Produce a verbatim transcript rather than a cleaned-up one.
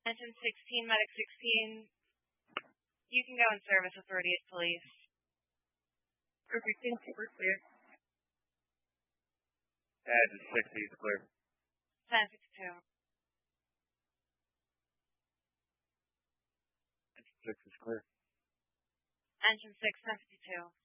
Engine sixteen, Medic sixteen. You can go in service with Radius Police. Crew sixteen, we're clear. Engine sixty is clear. ten sixty-two. Engine six is clear. Engine six, ten fifty-two.